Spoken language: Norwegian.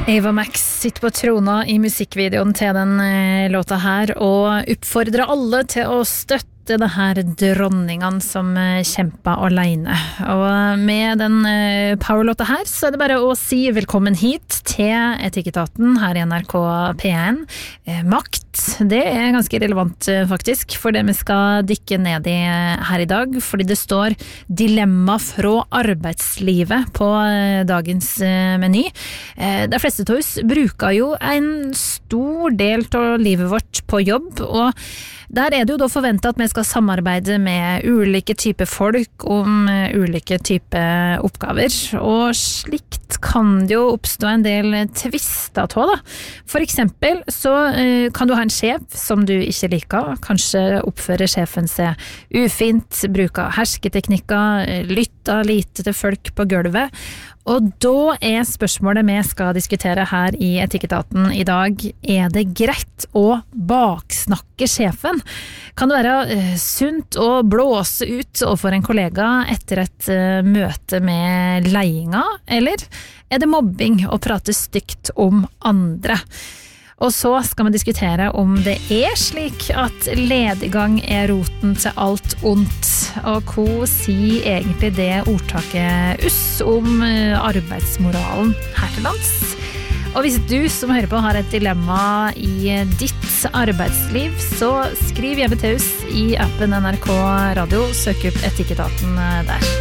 Ava Max sitter på trona I musikkvideoen til den låta her og oppfordrer alle til å støtte det her dronningene som kjemper alene. Og med den powerlåta her så det bare å si velkommen hit til Etikketaten her I NRK P1. Makt, det ganske relevant faktisk for det vi skal dykke ned I her I dag, fordi det står dilemma fra arbeidslivet på dagens meny. De fleste av oss bruker jo en stor del av livet vårt på jobb, og der det jo da forventet at vi skal samarbeide med ulike typer folk om ulike typer oppgaver, og slikt kan det jo oppstå en del tvister til da. For eksempel så kan du ha en sjef som du ikke liker, kanskje oppfører sjefen seg ufint, bruker hersketeknikker, lytter lite til folk på gulvet, og da spørsmålet vi skal diskutere her I Etikketaten I dag, det greit å baksnakke sjefen? Kan det være sunt å blåse ut overfor en kollega etter et møte med leiinga, eller det mobbing å prate stygt om andre? Og så skal vi diskutere om det slik at ledegang roten til alt ondt, og hva sier egentlig det ordtaket oss om arbeidsmoralen her til lands? Og hvis du som hører på har et dilemma I ditt arbeidsliv, så skriv hjemme til oss I appen NRK Radio, søk opp Etikketaten der.